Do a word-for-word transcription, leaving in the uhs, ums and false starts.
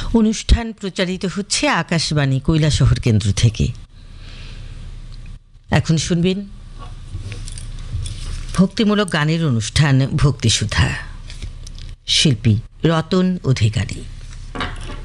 অনুষ্ঠান প্রচারিত হচ্ছে আকাশবাণী কৈলাসহর কেন্দ্র থেকে। এখন শুনবেন ভক্তিমূলক গানের অনুষ্ঠান ভক্তিসুধা, শিল্পী রতন অধিকারী।